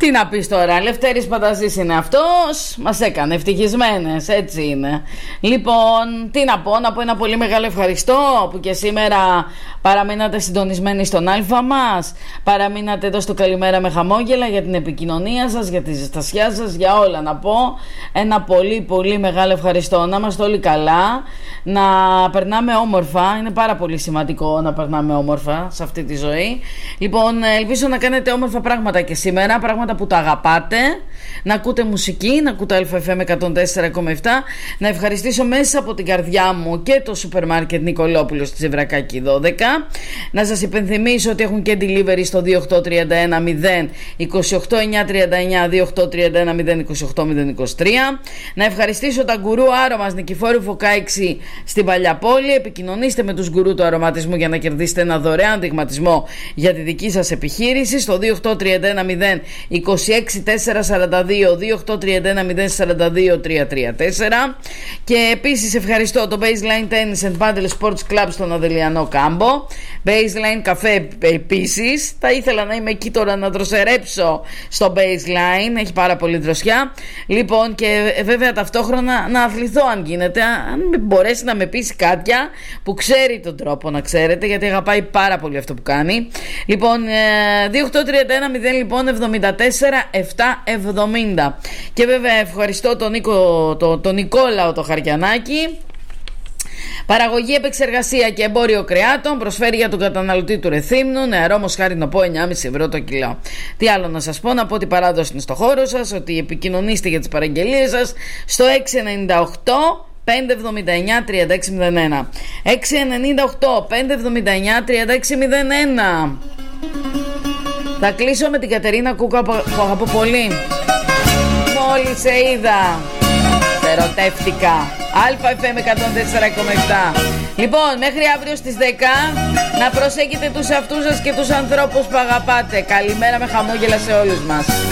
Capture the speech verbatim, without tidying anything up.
Τι να πεις τώρα, Λευτέρης Πανταζής είναι αυτός, μας έκανε ευτυχισμένες, έτσι είναι. Λοιπόν, τι να πω, να πω ένα πολύ μεγάλο ευχαριστώ που και σήμερα παραμείνατε συντονισμένοι στον Αλφα μας, παραμείνατε εδώ στο Καλημέρα με χαμόγελα, για την επικοινωνία σας, για τη ζεστασιά σας, για όλα να πω. Ένα πολύ πολύ μεγάλο ευχαριστώ, να είμαστε όλοι καλά, να περνάμε όμορφα, είναι πάρα πολύ σημαντικό να περνάμε όμορφα σε αυτή τη ζωή. Λοιπόν, ελπίζω να κάνετε όμορφα πράγματα και σήμερα, πράγματα που τα αγαπάτε, να ακούτε μουσική, να ακούτε Αλφα εφ εμ εκατόν τέσσερα κόμμα επτά. Να ευχαριστήσω μέσα από την καρδιά μου και το σούπερ μάρκετ Νικολόπουλος στη Ζευρακάκη δώδεκα. Να σας υπενθυμίσω ότι έχουν και delivery στο δύο οκτώ τρία ένα μηδέν είκοσι οκτώ εννιακόσια τριάντα εννιά, δύο οκτώ τρία ένα μηδέν είκοσι οκτώ μηδέν είκοσι τρία. Να ευχαριστήσω τα γκουρού άρωμας Νικηφόρου Φωκάηξη στην Παλιαπόλη. Επικοινωνήστε με τους γκουρού του αρωματισμού για να κερδίσετε ένα δωρεάν δειγματισμό για τη δική σας επιχείρηση στο δύο οκτώ τρία ένα μηδέν είκοσι έξι τετρακόσια σαράντα δύο, δύο οκτώ τρία ένα μηδέν σαράντα δύο τριακόσια τριάντα τέσσερα. Και επίσης ευχαριστώ το Baseline Tennis and Paddle Sports Club στον Αδελιανό Κάμπο. Baseline Café επίσης. Θα ήθελα να είμαι εκεί τώρα να δροσερέψω στο Baseline. Έχει πάρα πολύ δροσιά. Λοιπόν, και βέβαια ταυτόχρονα να αθληθώ αν γίνεται. Αν μπορέσει να με πείσει κάποια που ξέρει τον τρόπο, να ξέρετε, γιατί αγαπάει πάρα πολύ αυτό που κάνει. Λοιπόν, δύο οκτώ τρία ένα μηδέν λοιπόν εβδομήντα τέσσερα επτακόσια εβδομήντα. Και βέβαια ευχαριστώ τον, Νίκο, τον, τον Νικόλαο το Χαρκιανάκη. Παραγωγή, επεξεργασία και εμπόριο κρεάτων. Προσφέρει για τον καταναλωτή του Ρεθύμνου. Νεαρό μοσχάρινο εννιά κόμμα πέντε ευρώ το κιλό. Τι άλλο να σας πω, να πω ότι η παράδοση είναι στο χώρο σας, ότι επικοινωνήστε για τις παραγγελίες σας στο έξι εννιά οκτώ πέντε εβδομήντα εννιά τριάντα έξι μηδέν ένα. έξι εννιά οκτώ πέντε εβδομήντα εννιά τριάντα έξι μηδέν ένα. Θα κλείσω με την Κατερίνα Κούκα που αγαπώ πολύ. Μόλις σε είδα, σε ερωτεύτηκα. Αλφα εφ εμ εκατόν τέσσερα κόμμα επτά. Λοιπόν, μέχρι αύριο στις δέκα να προσέχετε τους εαυτούς σας και τους ανθρώπους που αγαπάτε. Καλημέρα με χαμόγελα σε όλους μας.